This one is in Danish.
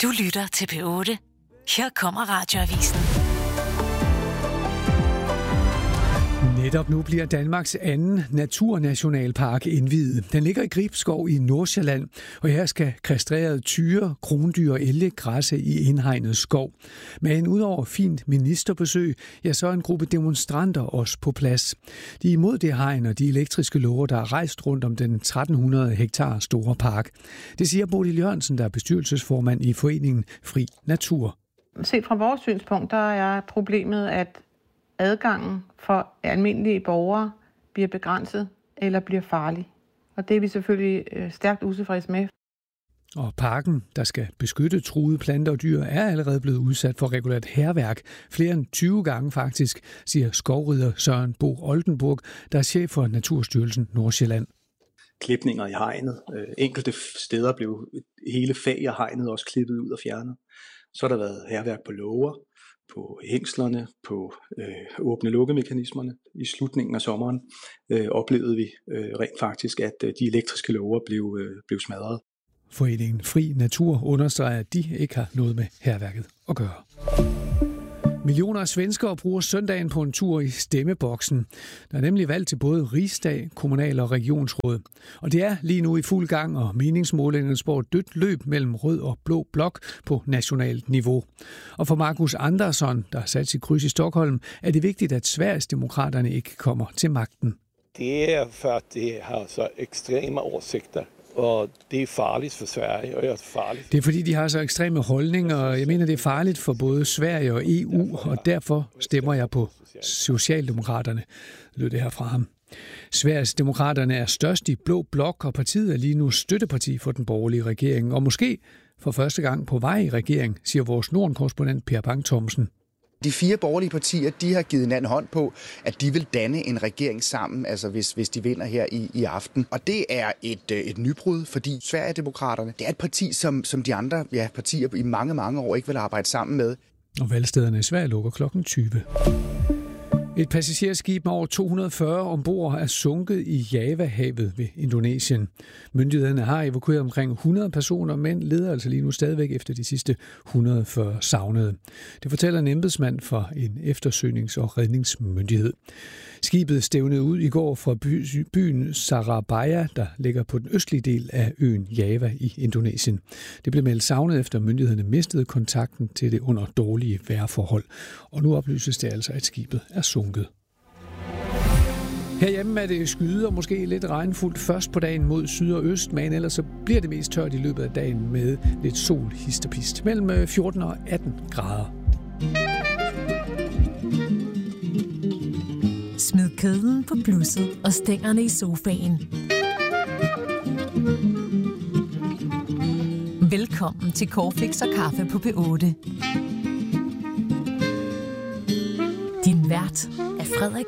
Du lytter til P8. Her kommer Radioavisen. Netop nu bliver Danmarks anden naturnationalpark indviet. Den ligger i Gribskov i Nordsjælland, og her skal kastrerede tyre, krondyr og elge græsse i indhegnet skov. Men udover fint ministerbesøg, ja, så er en gruppe demonstranter også på plads. De er imod det hegn og de elektriske låger, der er rejst rundt om den 1300 hektar store park. Det siger Bodil Jørgensen, der er bestyrelsesformand i foreningen Fri Natur. Set fra vores synspunkt, der er problemet, at adgangen for almindelige borgere bliver begrænset eller bliver farlig. Og det er vi selvfølgelig stærkt utilfredse med. Og parken, der skal beskytte truede planter og dyr, er allerede blevet udsat for regulært hærværk. Flere end 20 gange faktisk, siger skovrider Søren Bo Oldenburg, der er chef for Naturstyrelsen Nordsjælland. Klipninger i hegnet. Enkelte steder blev hele fag af hegnet også klippet ud og fjernet. Så har der været hærværk på låger, på hængslerne, på åbne-lukke-mekanismerne. I slutningen af sommeren oplevede vi rent faktisk, at de elektriske låger blev smadret. Foreningen Fri Natur understreger, at de ikke har noget med hærværket at gøre. Millioner af svenskere bruger søndagen på en tur i stemmeboksen. Der er nemlig valg til både rigsdag, kommunal- og regionsråd. Og det er lige nu i fuld gang, og meningsmålingerne spår et dødt løb mellem rød og blå blok på nationalt niveau. Og for Markus Andersson, der har sat sit kryds i Stockholm, er det vigtigt, at Sverigesdemokraterne ikke kommer til magten. Det er for, at det har så ekstreme årsigter. Og det er farligt for Sverige, og farligt. Det er fordi, de har så ekstreme holdninger, og jeg mener, det er farligt for både Sverige og EU, og derfor stemmer jeg på Socialdemokraterne, lød det her fra ham. Sverigesdemokraterne er størst i blå blok, og partiet er lige nu støtteparti for den borgerlige regering, og måske for første gang på vej i regering, siger vores Norden-korrespondent Per Bang Thomsen. De 4 borgerlige partier, de har givet hinanden hånd på, at de vil danne en regering sammen, altså hvis de vinder her i aften. Og det er et nybrud, fordi Sverigedemokraterne, det er et parti, som de andre partier i mange år ikke vil arbejde sammen med. Og valgstederne i Sverige lukker klokken 20. Et passagerskib med over 240 ombord er sunket i Javahavet ved Indonesien. Myndighederne har evakueret omkring 100 personer, men leder altså lige nu stadigvæk efter de sidste 140 savnede. Det fortæller en embedsmand fra en eftersøgnings- og redningsmyndighed. Skibet stævnede ud i går fra byen Surabaya, der ligger på den østlige del af øen Java i Indonesien. Det blev meldt savnet efter myndighederne mistede kontakten til det under dårlige vejrforhold. Og nu oplyses det altså, at skibet er sunket. Herhjemme er det skyde og måske lidt regnfuldt først på dagen mod syd og øst, men ellers så bliver det mest tørt i løbet af dagen med lidt sol, hist og pist, mellem 14 og 18 grader. Smid kedlen på blusset og stængerne i sofaen. Velkommen til Corfix og kaffe på P8. Din vært er Frederik